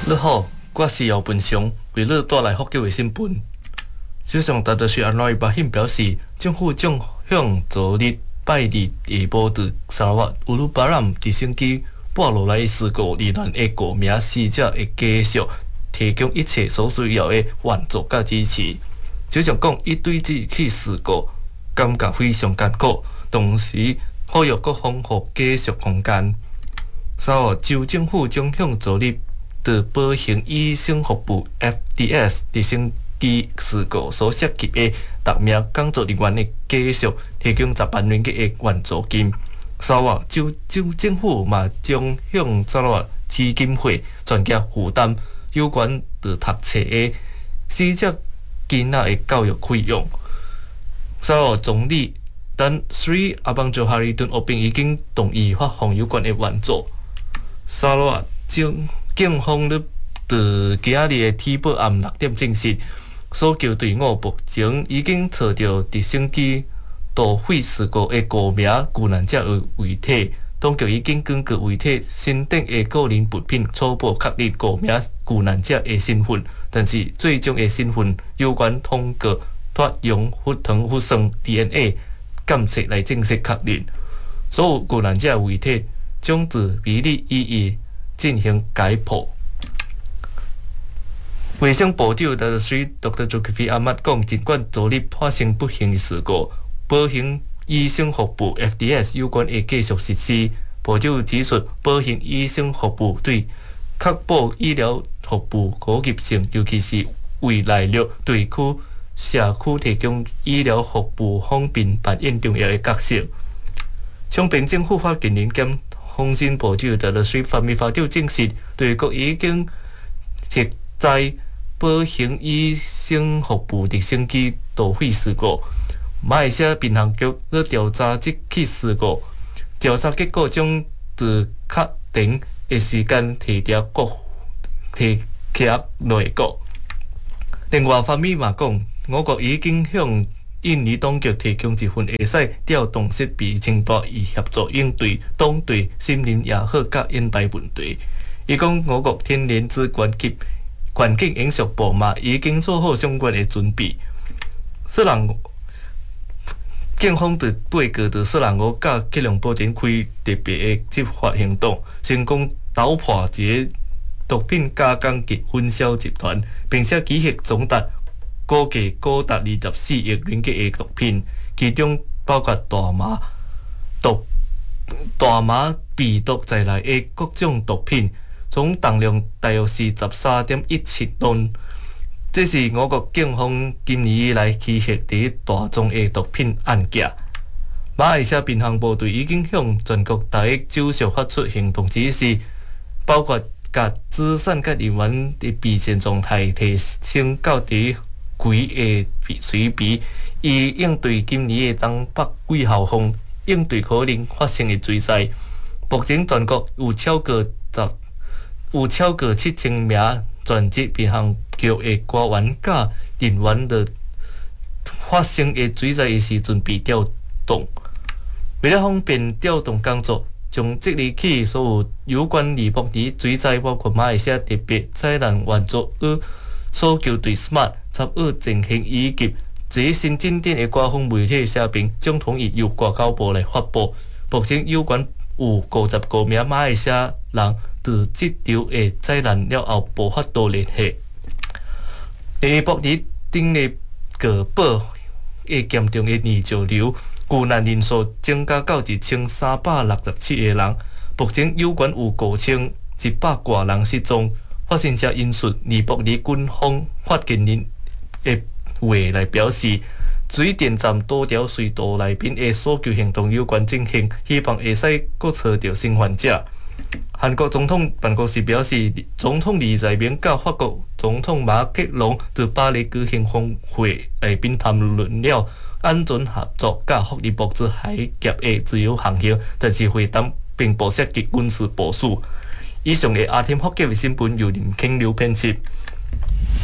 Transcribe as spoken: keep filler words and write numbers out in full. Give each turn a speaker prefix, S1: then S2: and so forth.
S1: 你好，我是姚本雄，为你带来福建卫新闻。首相特特区安内巴欣表示，政府将向昨日拜日下晡伫沙拉越乌鲁巴朗直升机墜落来事故罹难的五名死者会继续提供一切所需要的援助甲支持。首相讲，伊对这起事故感觉非常艰苦，同时呼吁各方互继续空间。沙拉越州政府将向昨日的保险医生服务 F D S 直升机事故所涉及的六名工作人员的继续提供十万元的援助金。沙拉越州州政府嘛将向沙拉越基金会全额负担有关的读册的死者囡仔的教育费用。沙拉越总理丹Sri Abang Johari Tun Oping 已经同意发放有关的援助。沙拉越警警方咧，伫今仔日的天报暗六点证实，搜救队伍目前已经找到直升机墜毁事故的五名遇难者的遗体。当局已经根据遗体身顶的个人物品初步确认五名遇难者的身份，但是最终的身份有关通过脱氧血糖核酸 D N A 检测来正式确认。所有遇难者的遗体将自比例一一进行解剖。卫生部长的水 Doctor Zulkifli Ahmad 讲，尽管昨日发生不幸的事故，保险医生服务 F D S 有关会继续实施。部长指出，保险医生服务对确保医疗服务可及性，尤其是为内陆地区社区提供医疗服务方面扮演重要的角色。双边政府发言人兼通信部长的水法米法长证实，对国已经撤在保险医生服务直升机墜毁事故。马来西亚民航局在调查这起事故，调查结果将在确定的时间提交国提交内阁。另外，法米嘛讲，我国已经向印尼当局提供一份会使调动设备清单，以协助应对当地森林野火甲烟台问题。伊讲，我国天然资源及环境影响部嘛已经做好相关的准备。雪兰警方伫八个伫雪兰莪甲吉隆坡展开特别的执法行动，成功捣破一个毒品加工及分销集团，并且取获总达估计高达二十四亿元嘅毒品，其中包括大麻、毒、大麻、避毒在内的各种毒品，总重量大约是十三点一七吨。这是我国警方今年以来取获第一大宗的毒品案件。马来西亚民航部队已经向全国大一州属发出行动指示，包括甲资产甲人员的备战状态提升到伫规个水平，以应对今年的东北季候风，应对可能发生的水灾。目前全国有超过十有超过七千名全职民航局的官员甲人员的发生的水灾的时阵被调动。为了方便调动工作，从即日起，所有有关尼泊尔水灾，包括马来西亚特别灾难援助与搜救队 S M A R T 参与进行，以及最新进展的官方媒体社评，将统一由外交部来发布。目前有关有五十五名马来西亚人自这场的灾难了后无法度联系。尼泊尔顶日个报的严重的泥石流，遇难人数增加到一千三百六十七个人。目前有关有五千一百多人失踪。发生者引述尼泊尔军方发言人的话来表示，水电站多条隧道内面的搜救行动有关进行，希望会使搁找到生还者。韩国总统办公室表示，总统李在明甲法国总统马克龙在巴黎举行峰会内面谈论了安全合作甲福利物资海峡的自由航行，但是会谈并不涉及军事部署。以上的阿天福建新闻由林庆刘编辑。